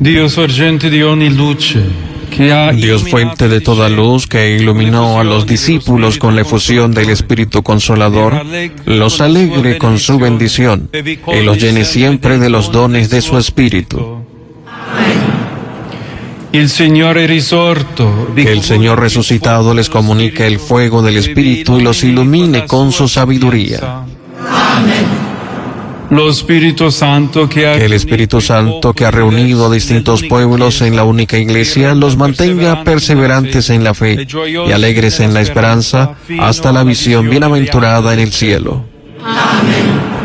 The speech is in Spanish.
Dio sorgente di ogni luce, Dios fuente de toda luz, que iluminó a los discípulos con la efusión del Espíritu Consolador, los alegre con su bendición y los llene siempre de los dones de su Espíritu. Que el Señor resucitado les comunique el fuego del Espíritu y los ilumine con su sabiduría. Que el Espíritu Santo, que ha reunido a distintos pueblos en la única Iglesia, los mantenga perseverantes en la fe y alegres en la esperanza hasta la visión bienaventurada en el cielo. Amén.